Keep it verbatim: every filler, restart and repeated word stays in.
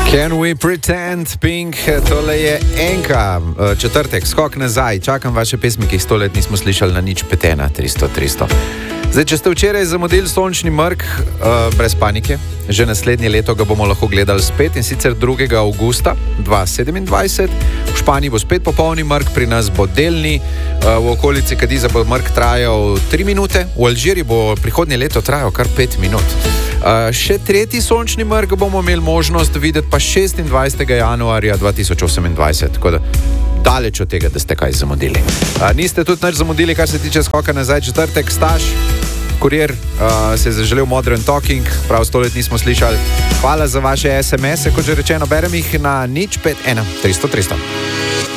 Can we pretend, Pink, tole je enka, četrtek, skok nazaj, čakam vaše pesmi, ki jih sto let nismo slišali na nič pet ena tristo tristo. Zdaj, če ste včeraj zamudili sončni mrk, uh, brez panike, že naslednje leto ga bomo lahko gledali spet in sicer drugega avgusta dva tisoč sedemindvajset. V Španiji bo spet popolni mrk, pri nas bo delni, uh, v okolici Kadiza bo mrk trajal tri minute, v Alžiriji bo prihodnje leto trajal kar pet minut. Uh, še tretji sončni mrk bomo imeli možnost videti pa šestindvajsetega januarja dva tisoč osemindvajset, tako da daleč od tega, da ste kaj zamudili. Uh, niste tudi nič zamudili, kar se tiče skoka nazaj, četrtek, Staš, Kurir, uh, se je zaželel Modern Talking, prav sto let nismo slišali. Hvala za vaše es em ese, kot že rečeno, berem jih na nič pet ena tristo tristo.